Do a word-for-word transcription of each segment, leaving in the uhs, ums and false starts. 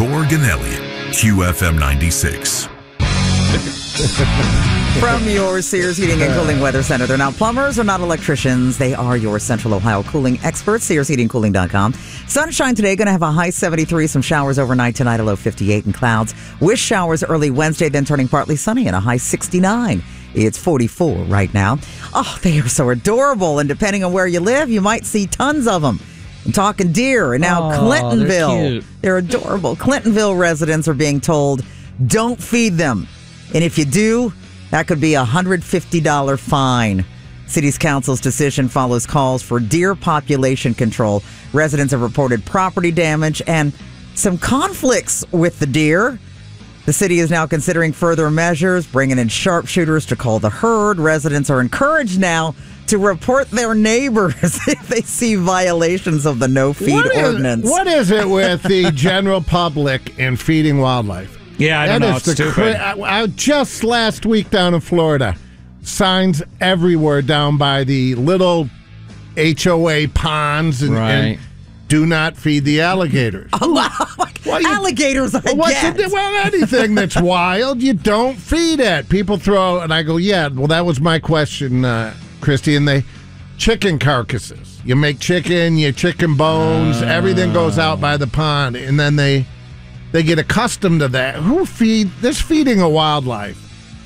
Torg and Elliott, Q F M ninety-six. From your Sears Heating and Cooling Weather Center. They're not plumbers or not electricians. They are your Central Ohio cooling experts. Sears Heating Cooling dot com. Sunshine today, going to have a high seventy-three. Some showers overnight tonight, a low fifty-eight, and clouds. With showers early Wednesday, then turning partly sunny and a high sixty-nine. It's forty-four right now. Oh, they are so adorable. And depending on where you live, you might see tons of them. I'm talking deer. And now oh, Clintonville. They're, cute. They're adorable. Clintonville residents are being told, don't feed them. And if you do, that could be a one hundred fifty dollars fine. City's council's decision follows calls for deer population control. Residents have reported property damage and some conflicts with the deer. The city is now considering further measures, bringing in sharpshooters to call the herd. Residents are encouraged now to report their neighbors if they see violations of the no-feed what is, ordinance. What is it with the general public and feeding wildlife? Yeah, I don't that know. Is It's the stupid. Cra- I, I, just last week down in Florida, signs everywhere down by the little H O A ponds and, Right. and do not feed the alligators. Oh, well, you- alligators, I Well, what's get. the, well, anything that's wild, you don't feed it. People throw, and I go, yeah, well, that was my question, uh, Christy, and they, chicken carcasses. You make chicken, you chicken bones, Uh. everything goes out by the pond, and then they they get accustomed to that. Who feed, this feeding a wildlife?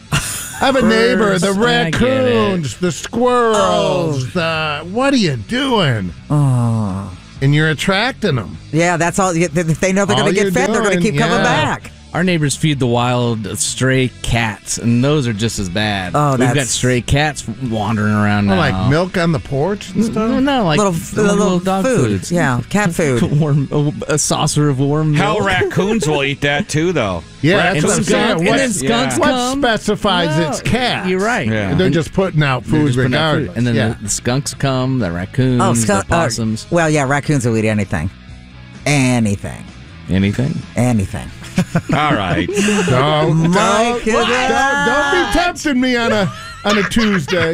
I have a neighbor, the First, I get raccoons, the squirrels, Oh. the, what are you doing? Oh. And you're attracting them. Yeah, that's all. If they know they're All going to you're get fed, they're going to doing, keep coming yeah. back. Our neighbors feed the wild stray cats, and those are just as bad. Oh, We've that's- got stray cats wandering around now. Well, like milk on the porch and stuff? No, no, like little, little, little, dog food. foods. Yeah, cat food. Warm, a, a saucer of warm Hell, milk. raccoons will eat that too, though. Yeah, that's And what I'm skunk- saying. and What, then skunks what come. specifies No, it's cats? You're right. Yeah. They're And just putting out they're food just putting out food. regardless. And then yeah. the, the skunks come, the raccoons, Oh, the skunk, uh, possums, well, yeah, raccoons will eat anything. Anything. anything. Anything. All right. Don't, don't, Mike, don't, don't be tempting me on a on a Tuesday.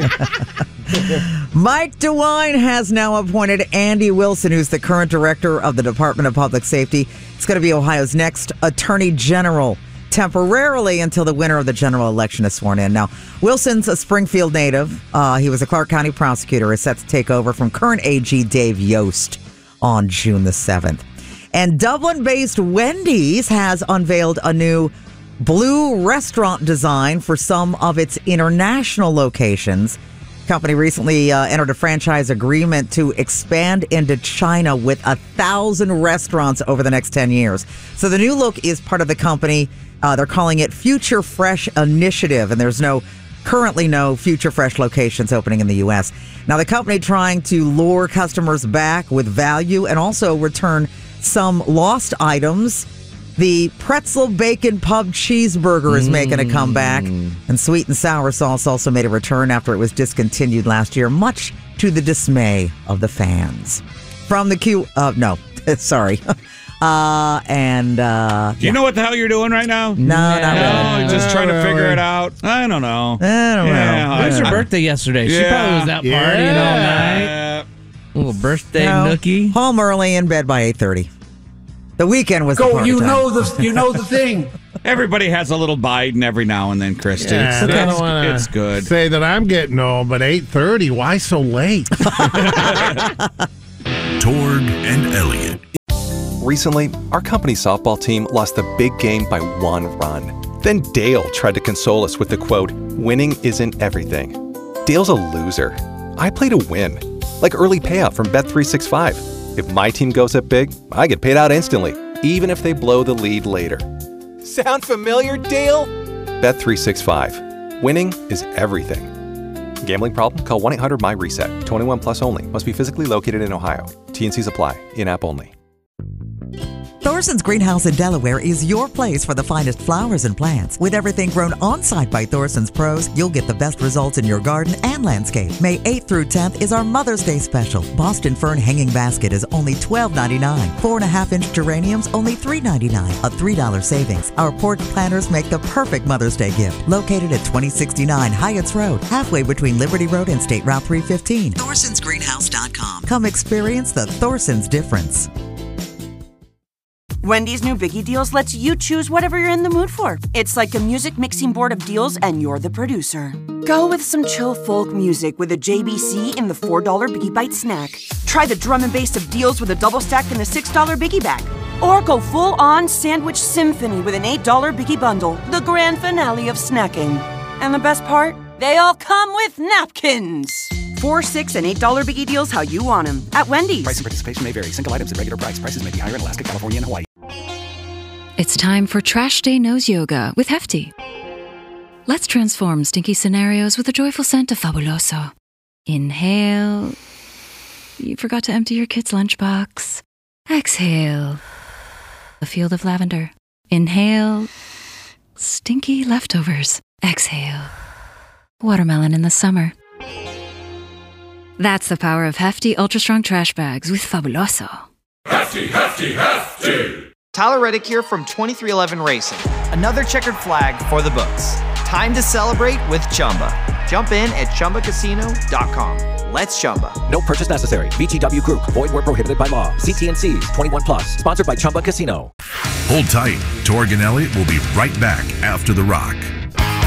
Mike DeWine has now appointed Andy Wilson, who's the current director of the Department of Public Safety. It's going to be Ohio's next Attorney General, temporarily until the winner of the general election is sworn in. Now, Wilson's a Springfield native. Uh, he was a Clark County prosecutor, is set to take over from current A G Dave Yost on June the seventh. And Dublin-based Wendy's has unveiled a new blue restaurant design for some of its international locations. The company recently uh, entered a franchise agreement to expand into China with a thousand restaurants over the next ten years. So the new look is part of the company. Uh, they're calling it Future Fresh Initiative, and there's no currently no Future Fresh locations opening in the U S. Now, the company trying to lure customers back with value and also return some lost items. The pretzel bacon pub cheeseburger is making a comeback, and sweet and sour sauce also made a return after it was discontinued last year, much to the dismay of the fans. From the Q, uh, no, sorry, uh, and uh, You know what the hell you're doing right now? no, not No, really. you're just Not trying to really. figure it out. I don't know. I don't know. It was her I- birthday yesterday. She Yeah. probably was out Yeah. partying all night. Uh, Little birthday No. nookie. Home early, in bed by eight thirty. The weekend was the Go, party you time. know the you know the thing. everybody has a little Biden every now and then, Christy. Yeah, it's, I don't it's, wanna it's good. Say that I'm getting old, but eight thirty, why so late? Torg and Elliott. Recently, our company softball team lost the big game by one run. Then Dale tried to console us with the quote, "Winning isn't everything." Dale's a loser. I play to win. Like early payout from Bet three sixty-five. If my team goes up big, I get paid out instantly, even if they blow the lead later. Sound familiar, Dale? Bet three sixty-five. Winning is everything. Gambling problem? Call one eight hundred M Y reset. twenty-one plus only. Must be physically located in Ohio. T and Cs apply. In-app only. Thorson's Greenhouse in Delaware is your place for the finest flowers and plants. With everything grown on-site by Thorson's pros, you'll get the best results in your garden and landscape. May eighth through tenth is our Mother's Day special. Boston Fern Hanging Basket is only twelve ninety-nine. Four and a half inch geraniums only three ninety-nine. A three dollars savings. Our porch planters make the perfect Mother's Day gift. Located at twenty sixty-nine Hyatts Road, halfway between Liberty Road and State Route three fifteen. Thorsons Greenhouse dot com. Come experience the Thorson's difference. Wendy's new Biggie Deals lets you choose whatever you're in the mood for. It's like a music mixing board of deals, and you're the producer. Go with some chill folk music with a J B C in the four dollar Biggie Bite snack. Try the drum and bass of deals with a double stack in the six dollar Biggie Bag. Or go full-on sandwich symphony with an eight dollar Biggie Bundle, the grand finale of snacking. And the best part? They all come with napkins. Four, six, and eight dollar Biggie Deals how you want them at Wendy's. Price and participation may vary. Single items at regular price. Prices may be higher in Alaska, California, and Hawaii. It's time for Trash Day Nose Yoga with Hefty. Let's transform stinky scenarios with the joyful scent of Fabuloso. Inhale. You forgot to empty your kid's lunchbox. Exhale. A field of lavender. Inhale. Stinky leftovers. Exhale. Watermelon in the summer. That's the power of Hefty Ultra Strong Trash Bags with Fabuloso. Hefty, hefty, hefty! Tyler Reddick here from twenty-three eleven Racing. Another checkered flag for the books. Time to celebrate with Chumba. Jump in at Chumba Casino dot com. Let's Chumba. No purchase necessary. V G W Group. Void where prohibited by law. See T and C's. twenty-one plus. Sponsored by Chumba Casino. Hold tight. Torg and Elliott will be right back after the rock.